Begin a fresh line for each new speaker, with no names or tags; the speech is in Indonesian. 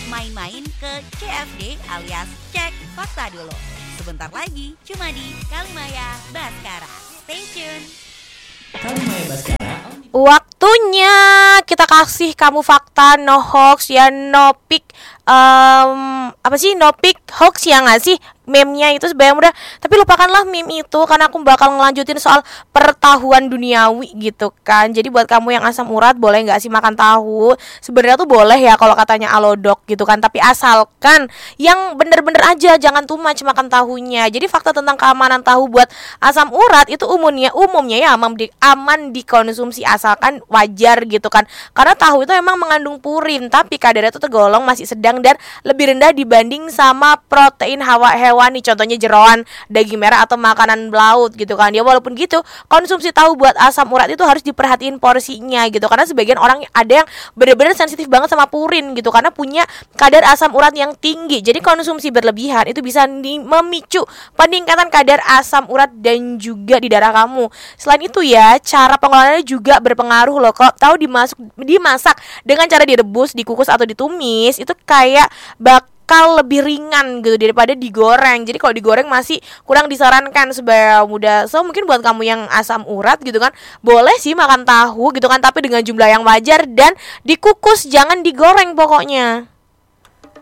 main-main ke CFD alias Cek Fakta dulu. Sebentar lagi cuma di Kalimaya Baskara. Stay tune.
Kalimaya Baskara.
Waktunya kita kasih kamu fakta no hoax ya, no pick no pick hoax ya nggak sih? Meme-nya itu sebenarnya mudah, tapi lupakanlah meme itu karena aku bakal ngelanjutin soal pertahuan duniawi gitu kan. Jadi buat kamu yang asam urat boleh nggak sih makan tahu? Sebenarnya tuh boleh ya kalau katanya alodok gitu kan, tapi asalkan yang bener-bener aja, jangan too much makan tahunya. Jadi fakta tentang keamanan tahu buat asam urat itu umumnya ya aman dikonsumsi asalkan wajar gitu kan. Karena tahu itu emang mengandung purin, tapi kadarnya itu tergolong masih sedang dan lebih rendah dibanding sama protein hewani, contohnya jeroan, daging merah atau makanan laut gitu kan. Ya walaupun gitu, konsumsi tahu buat asam urat itu harus diperhatiin porsinya gitu. Karena sebagian orang ada yang benar-benar sensitif banget sama purin gitu, karena punya kadar asam urat yang tinggi. Jadi konsumsi berlebihan itu bisa memicu peningkatan kadar asam urat dan juga di darah kamu. Selain itu ya, cara pengolahannya juga berpengaruh loh. Kalau tahu dimasak dengan cara direbus, dikukus atau ditumis, itu kayak bakal lebih ringan gitu daripada digoreng. Jadi kalau digoreng masih kurang disarankan sebagai muda. So mungkin buat kamu yang asam urat gitu kan, boleh sih makan tahu gitu kan, tapi dengan jumlah yang wajar dan dikukus, jangan digoreng pokoknya.